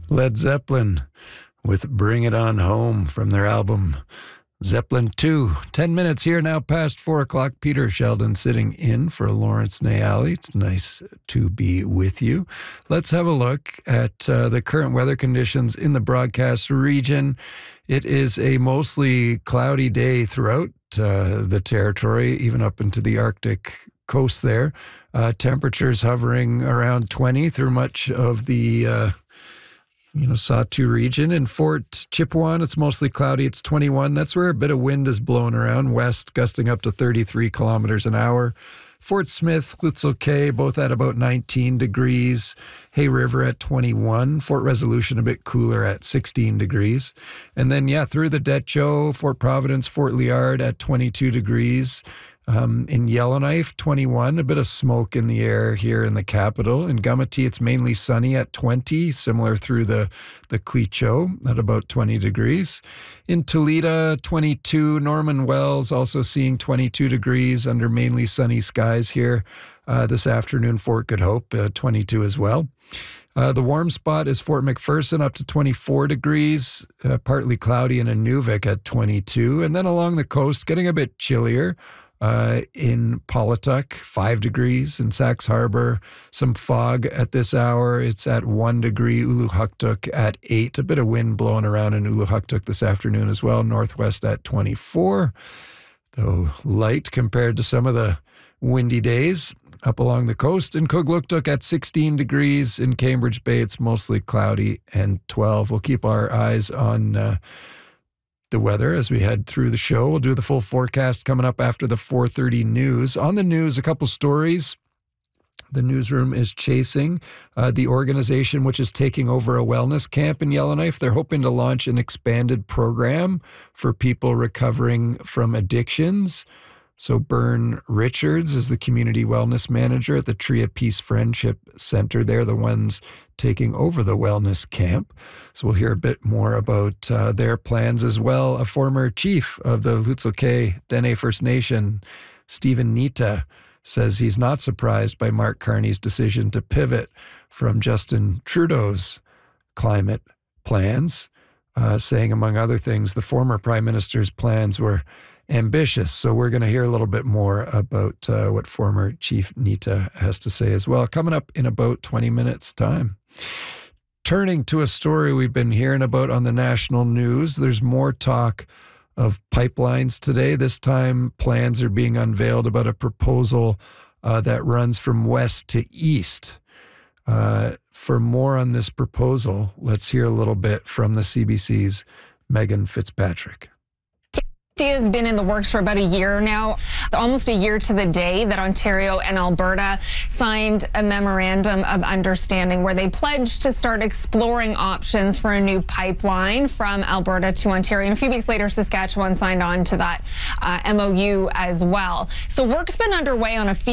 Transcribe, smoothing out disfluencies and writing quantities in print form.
Led Zeppelin with Bring It On Home from their album Zeppelin 2. 10 minutes here now past 4 o'clock. Peter Sheldon sitting in for Lawrence Nayali. It's nice to be with you. Let's have a look at the current weather conditions in the broadcast region. It is a mostly cloudy day throughout the territory, even up into the Arctic coast there. Temperatures hovering around 20 through much of the Sawtoo region. In Fort Chipewyan, it's mostly cloudy. It's 21. That's where a bit of wind is blowing around west, gusting up to 33 kilometers an hour. Fort Smith, Lutzel Cay, both at about 19 degrees. Hay River at 21. Fort Resolution a bit cooler at 16 degrees. And then, through the Dehcho, Fort Providence, Fort Liard at 22 degrees. In Yellowknife, 21, a bit of smoke in the air here in the capital. In Gumati, it's mainly sunny at 20, similar through the Clecho at about 20 degrees. In Toledo, 22. Norman Wells also seeing 22 degrees under mainly sunny skies here this afternoon. Fort Good Hope, 22 as well. The warm spot is Fort McPherson up to 24 degrees, partly cloudy in Inuvik at 22. And then along the coast, getting a bit chillier. In Paulatuk, 5 degrees. In Sax Harbor, some fog at this hour. It's at 1 degree. Uluhuktuk at 8. A bit of wind blowing around in Uluhuktuk this afternoon as well. Northwest at 24, though light compared to some of the windy days up along the coast. In Kugluktuk at 16 degrees. In Cambridge Bay, it's mostly cloudy and 12. We'll keep our eyes on the weather as we head through the show. We'll do the full forecast coming up after the 4:30 news. On the news, a couple stories. The newsroom is chasing the organization which is taking over a wellness camp in Yellowknife. They're hoping to launch an expanded program for people recovering from addictions. So Bern Richards is the community wellness manager at the Tree of Peace Friendship Center. They're the ones taking over the wellness camp. So we'll hear a bit more about their plans as well. A former chief of the Lutzel Cay Dene First Nation, Stephen Nita, says he's not surprised by Mark Carney's decision to pivot from Justin Trudeau's climate plans, saying, among other things, the former prime minister's plans were ambitious. So we're going to hear a little bit more about what former Chief Nita has to say as well, coming up in about 20 minutes' time. Turning to a story we've been hearing about on the national news, there's more talk of pipelines today. This time, plans are being unveiled about a proposal that runs from west to east. For more on this proposal, let's hear a little bit from the CBC's Megan Fitzpatrick. It has been in the works for about a year now, almost a year to the day that Ontario and Alberta signed a memorandum of understanding where they pledged to start exploring options for a new pipeline from Alberta to Ontario. And a few weeks later, Saskatchewan signed on to that MOU as well. So work's been underway on a